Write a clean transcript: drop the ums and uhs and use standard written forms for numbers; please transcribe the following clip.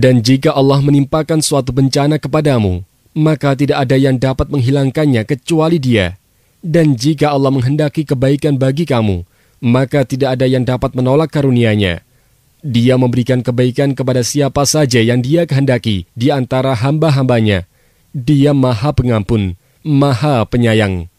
Dan jika Allah menimpakan suatu bencana kepadamu, maka tidak ada yang dapat menghilangkannya kecuali Dia. Dan jika Allah menghendaki kebaikan bagi kamu, maka tidak ada yang dapat menolak karunia-Nya. Dia memberikan kebaikan kepada siapa saja yang Dia kehendaki di antara hamba-hambanya. Dia Maha Pengampun, Maha Penyayang.